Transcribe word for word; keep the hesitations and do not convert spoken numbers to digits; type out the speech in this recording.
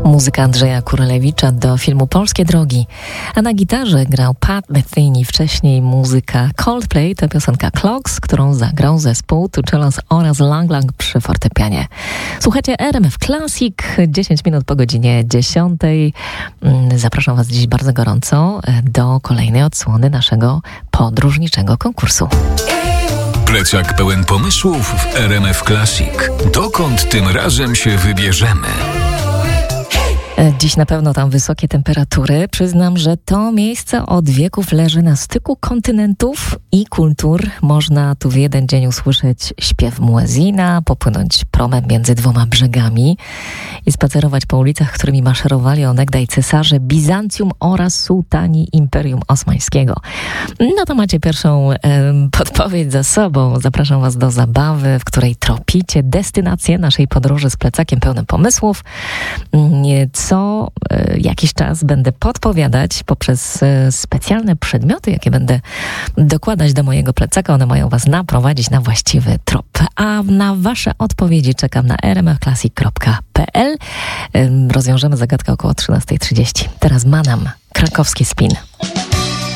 Muzyka Andrzeja Kurelewicza do filmu Polskie Drogi, a na gitarze grał Pat Metheny, wcześniej muzyka Coldplay, to piosenka Clocks, którą zagrał zespół Tuchelos oraz Lang Lang przy fortepianie. Słuchajcie R M F Classic, dziesięć minut po godzinie dziesiątej. Zapraszam Was dziś bardzo gorąco do kolejnej odsłony naszego podróżniczego konkursu. Plecak pełen pomysłów w R M F Classic. Dokąd tym razem się wybierzemy? Dziś na pewno tam wysokie temperatury. Przyznam, że to miejsce od wieków leży na styku kontynentów i kultur. Można tu w jeden dzień usłyszeć śpiew muezina, popłynąć promem między dwoma brzegami i spacerować po ulicach, którymi maszerowali onegdaj cesarze Bizancjum oraz sułtani Imperium Osmańskiego. No to macie pierwszą e, podpowiedź za sobą. Zapraszam Was do zabawy, w której tropicie destynację naszej podróży z plecakiem pełnym pomysłów. Co e, jakiś czas będę podpowiadać poprzez e, specjalne przedmioty, jakie będę dokładać do mojego plecaka. One mają Was naprowadzić na właściwy trop. A na Wasze odpowiedzi czekam na r m f classic kropka p l. E, rozwiążemy zagadkę około trzynasta trzydzieści. Teraz Manam, krakowski spin.